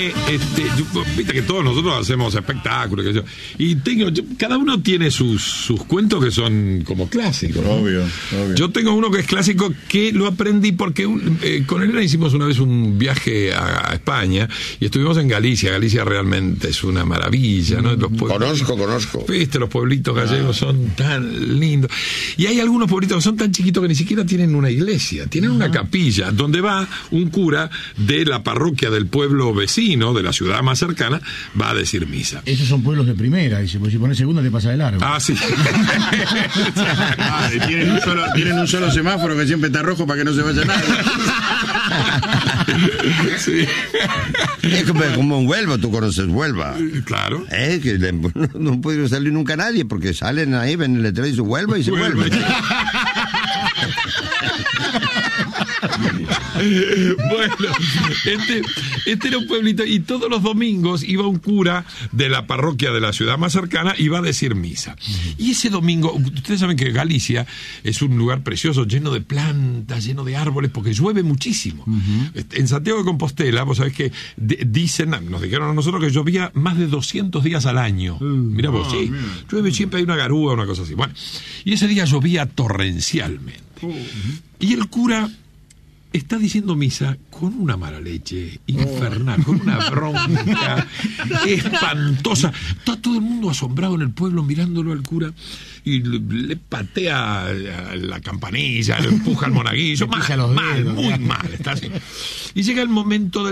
Viste que todos nosotros hacemos espectáculos, y cada uno tiene sus cuentos que son como clásicos, ¿no? Obvio. Yo tengo uno que es clásico, que lo aprendí porque con Elena hicimos una vez un viaje a España y estuvimos en Galicia. Galicia realmente es una maravilla, ¿no? Conozco. Viste, los pueblitos gallegos son tan lindos, y hay algunos pueblitos que son tan chiquitos que ni siquiera tienen una iglesia, tienen una capilla donde va un cura de la parroquia del pueblo vecino, de la ciudad más cercana, va a decir misa. Esos son pueblos de primera, dice, porque si pones segunda te pasa de largo. Ah, sí. Tienen un solo semáforo que siempre está rojo para que no se vaya nadie. Sí. Es como en Huelva, tú conoces Huelva. Claro. Que no puede salir nunca nadie, porque salen ahí, ven el letrero y se Huelva y se vuelve. Bueno, este era un pueblito, y todos los domingos iba un cura de la parroquia de la ciudad más cercana y iba a decir misa. Y ese domingo, ustedes saben que Galicia es un lugar precioso, lleno de plantas, lleno de árboles, porque llueve muchísimo. En Santiago de Compostela, vos sabés que nos dijeron a nosotros que llovía más de 200 días al año. Mirá vos, sí, llueve, siempre hay una garúa, una cosa así. Bueno, y ese día llovía torrencialmente. Y el cura está diciendo misa con una mala leche infernal, con una bronca espantosa. Está todo el mundo asombrado en el pueblo mirándolo al cura, y le patea la campanilla, le empuja al monaguillo, muy mal, está así. Y llega el momento